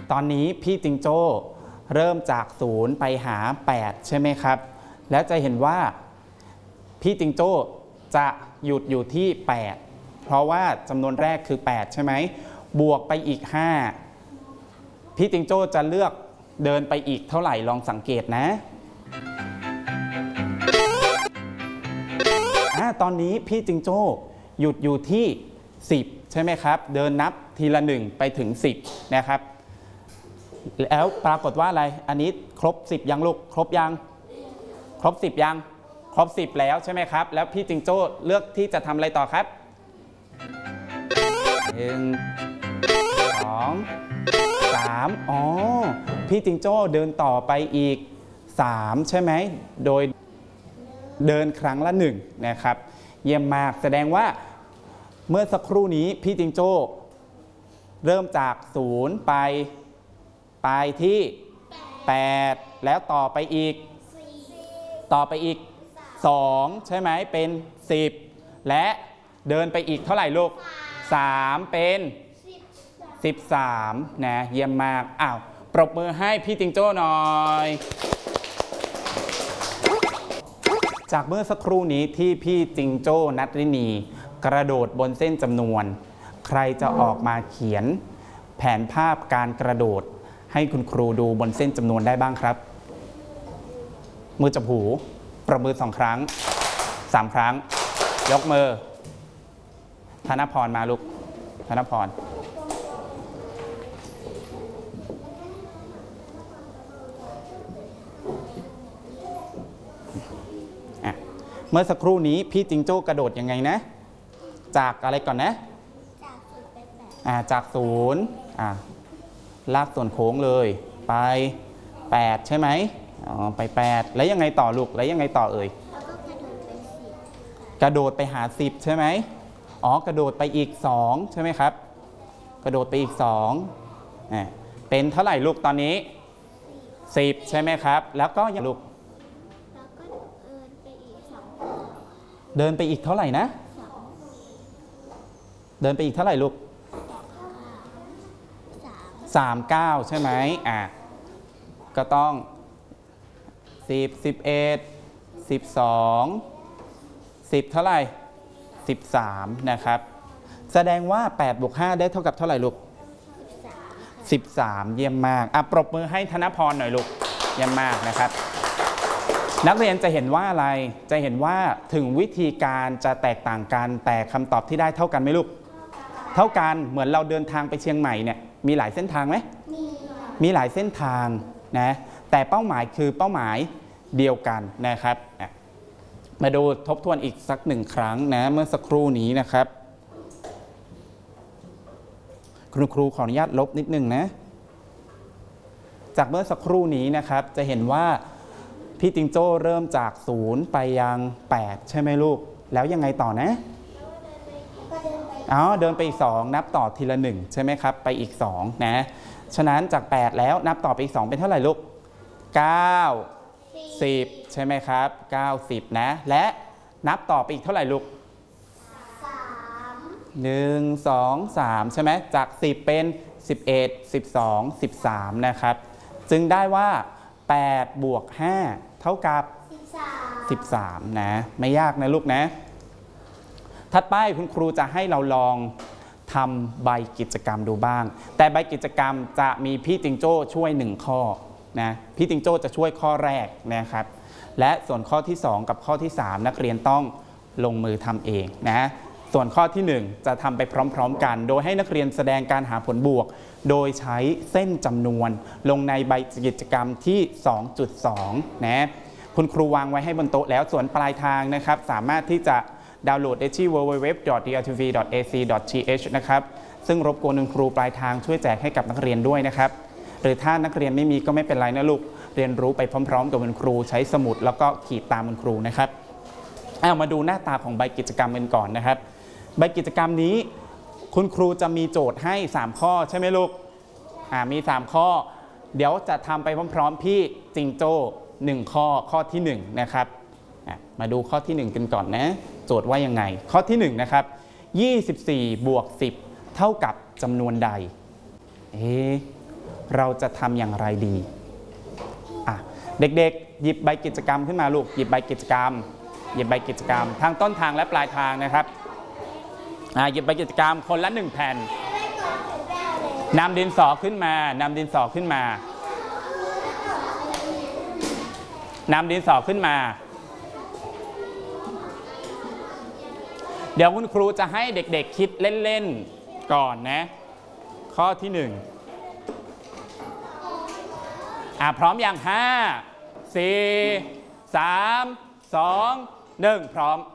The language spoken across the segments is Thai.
ตอนนี้พี่จิงโจ้เริ่มจาก0ไปหา8ใช่ไหมครับแล้วจะเห็นว่าพี่จิงโจ้จะหยุดอยู่ที่8เพราะว่าจำนวนแรกคือ8ใช่ไหมบวกไปอีก5พี่จิงโจ้จะเลือกเดินไปอีกเท่าไหร่ลองสังเกตนะตอนนี้พี่จิงโจ้หยุดอยู่ที่10ใช่ไหมครับเดินนับทีละ1ไปถึง10นะครับแล้วปรากฏว่าอะไรอันนี้ครบ10ยังลูกครบยังครบ10ยังครบ10แล้วใช่ไหมครับแล้วพี่จิงโจ้เลือกที่จะทำอะไรต่อครับ1 2 3อ๋อพี่จิงโจ้เดินต่อไปอีก3ใช่ไหมโดยเดินครั้งละ1นะครับเยี่ยมมากแสดงว่าเมื่อสักครู่นี้พี่จิงโจ้เริ่มจาก0ไปที่8แล้วต่อไปอีก2ใช่ไหมเป็น10และเดินไปอีกเท่าไหร่ลูก3เป็น13นะเยี่ยมมากปรบมือให้พี่จิงโจ้หน่อยจากเมื่อสักครู่นี้ที่พี่จิงโจ้นัทรินีกระโดดบนเส้นจำนวนใครจะออกมาเขียนแผนภาพการกระโดดให้คุณครูดูบนเส้นจำนวนได้บ้างครับมือจับหูประมือ2ครั้ง3ครั้งยกมือธนพรมาลูกธนพรเมื่อสักครู่นี้พี่จิงโจ้กระโดดยังไงนะจากอะไรก่อนนะจาก0ลากส่วนโค้งเลยไป8ใช่ไหมไป8แล้วยังไงต่อลูกแล้วยังไงต่อเอ่ยกระโดดไปหา10ใช่ไหมกระโดดไปอีก2ใช่ไหมครับกระโดดไปอีก2เป็นเท่าไหร่ลูกตอนนี้10ใช่ไหมครับแล้วก็ยังลูกเดินไปอีกเท่าไหร่นะเดินไปอีกเท่าไหร่ลูก39ใช่ไหมก็ต้อง10 11 12 10เท่าไหร่13นะครับแสดงว่า8บวก5ได้เท่ากับเท่าไหร่ลูก13เยี่ยมมากปรบมือให้ธนพรหน่อยลูกเยี่ยมมากนะครับนักเรียนจะเห็นว่าอะไรจะเห็นว่าถึงวิธีการจะแตกต่างกันแต่คำตอบที่ได้เท่ากันไหมลูกเท่ากันเหมือนเราเดินทางไปเชียงใหม่เนี่ยมีหลายเส้นทางไหมมีหลายเส้นทางนะแต่เป้าหมายคือเป้าหมายเดียวกันนะครับมาดูทบทวนอีกสัก1ครั้งนะเมื่อสักครู่นี้นะครับคุณครูขออนุญาตลบนิดนึงนะจากเมื่อสักครู่นี้นะครับจะเห็นว่าพี่จิงโจ้เริ่มจาก0ไปยัง8ใช่ไหมลูกแล้วยังไงต่อนะเดินไปอีก2นับต่อทีละ1ใช่ไหมครับไปอีก2นะฉะนั้นจาก8แล้วนับต่อไปอีก2เป็นเท่าไหร่ลูก9 10ใช่ไหมครับ9 10นะและนับต่อไปอีกเท่าไหร่ลูก1 2 3ใช่ไหมจาก10เป็น11 12 13นะครับจึงได้ว่า8บวก5เท่ากับ13นะไม่ยากนะลูกนะถัดไปคุณครูจะให้เราลองทำใบกิจกรรมดูบ้างแต่ใบกิจกรรมจะมีพี่จิงโจ้ช่วย1ข้อนะพี่จิงโจ้จะช่วยข้อแรกนะครับและส่วนข้อที่2กับข้อที่3นักเรียนต้องลงมือทำเองนะส่วนข้อที่1จะทำไปพร้อมๆกันโดยให้นักเรียนแสดงการหาผลบวกโดยใช้เส้นจำนวนลงในใบกิจกรรมที่ 2.2 นะคุณครูวางไว้ให้บนโต๊ะแล้วส่วนปลายทางนะครับสามารถที่จะดาวน์โหลดได้ที่ www.drtv.ac.th นะครับซึ่งรบกวนคุณครูปลายทางช่วยแจกให้กับนักเรียนด้วยนะครับหรือถ้านักเรียนไม่มีก็ไม่เป็นไรนะลูกเรียนรู้ไปพร้อมๆกับคุณครูใช้สมุดแล้วก็ขีดตามคุณครูนะครับมาดูหน้าตาของใบกิจกรรมกันก่อนนะครับใบกิจกรรมนี้คุณครูจะมีโจทย์ให้3ข้อใช่ไหมลูกมี3ข้อเดี๋ยวจะทำไปพร้อมๆพี่จิงโจ้1ข้อที่1นะครับมาดูข้อที่1กันก่อนนะโจทย์ว่ายังไงข้อที่1นะครับ24บวก10เท่ากับจำนวนใดเราจะทำอย่างไรดีเด็กๆหยิบใบกิจกรรมขึ้นมาลูกหยิบใบกิจกรรมทางต้นทางและปลายทางนะครับหยิบใบกิจกรรมคนละ1แผ่นนำดินสอขึ้นมานำดินสอขึ้นมาเดี๋ยวคุณครูจะให้เด็กๆคิดเล่นๆก่อนนะข้อที่1พร้อมอย่าง5 4 3 2 1พร้อม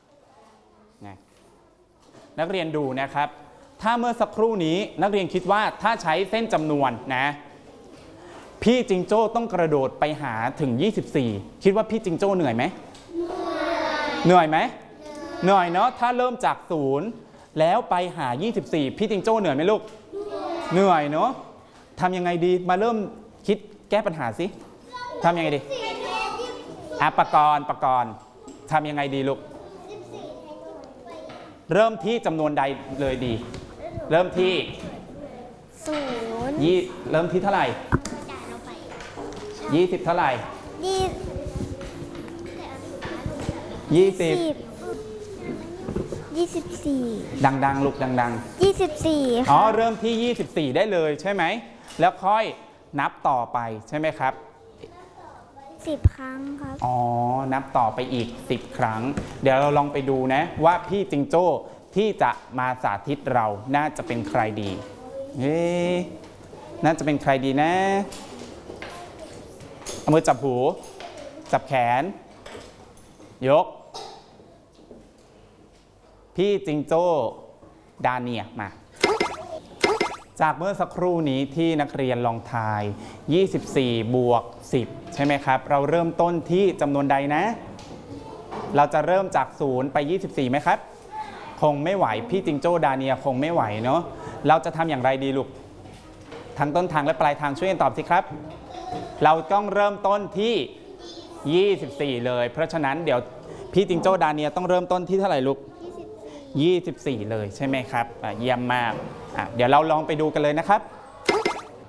นักเรียนดูนะครับถ้าเมื่อสักครู่นี้นักเรียนคิดว่าถ้าใช้เส้นจำนวนนะพี่จิงโจ้ต้องกระโดดไปหาถึง24คิดว่าพี่จิงโจ้เหนื่อยไหมเหนื่อยไหมเหนื่อยเนาะถ้าเริ่มจาก0แล้วไปหา24พี่จิงโจ้เหนื่อยไหมลูกเหนื่อยเนาะทำยังไงดีมาเริ่มคิดแก้ปัญหาสิทำยังไงดีปกรณ์ทำยังไงดีลูกเริ่มที่จำนวนใดเลยดีเริ่มที่0เริ่มที่เท่าไหร่20เท่าไหร่24ดังๆลูกดังๆ24เริ่มที่24ได้เลยใช่ไหมแล้วค่อยนับต่อไปใช่ไหมครับ 10 ครั้งครับนับต่อไปอีก10 ครั้งเดี๋ยวเราลองไปดูนะว่าพี่จิงโจ้ที่จะมาสาธิตเราน่าจะเป็นใครดีน่าจะเป็นใครดีนะเอามือจับหูจับแขนยกพี่จิงโจ้ดาเนียมาจากเมื่อสักครู่นี้ที่นักเรียนลองทาย24บวก10ใช่ไหมครับเราเริ่มต้นที่จำนวนใดนะเราจะเริ่มจาก0ไป24ไหมครับคงไม่ไหวพี่จิงโจ้ดาเนียคงไม่ไหวเนาะเราจะทำอย่างไรดีลูกทั้งต้นทางและปลายทางช่วยกันตอบสิครับเราต้องเริ่มต้นที่24เลยเพราะฉะนั้นเดี๋ยวพี่จิงโจ้ดาเนียต้องเริ่มต้นที่เท่าไหร่ลูก24เลยใช่ไหมครับเยี่ยมมากเดี๋ยวเราลองไปดูกันเลยนะครับ